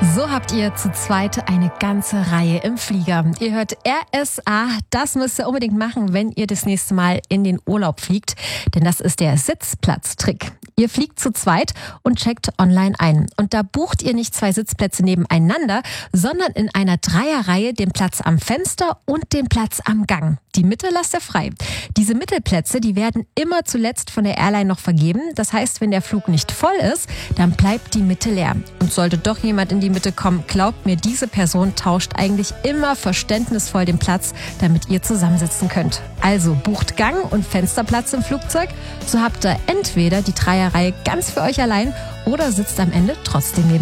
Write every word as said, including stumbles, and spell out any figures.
So habt ihr zu zweit eine ganze Reihe im Flieger. Ihr hört R S A, das müsst ihr unbedingt machen, wenn ihr das nächste Mal in den Urlaub fliegt. Denn das ist der Sitzplatztrick. Ihr fliegt zu zweit und checkt online ein. Und da bucht ihr nicht zwei Sitzplätze nebeneinander, sondern in einer Dreierreihe den Platz am Fenster und den Platz am Gang. Die Mitte lasst ihr frei. Diese Mittelplätze, die werden immer zuletzt von der Airline noch vergeben. Das heißt, wenn der Flug nicht voll ist, dann bleibt die Mitte leer. Und sollte doch jemand in die Mitte kommen, glaubt mir, diese Person tauscht eigentlich immer verständnisvoll den Platz, damit ihr zusammensitzen könnt. Also bucht Gang- und Fensterplatz im Flugzeug. So habt ihr entweder die Dreierreihe ganz für euch allein oder sitzt am Ende trotzdem neben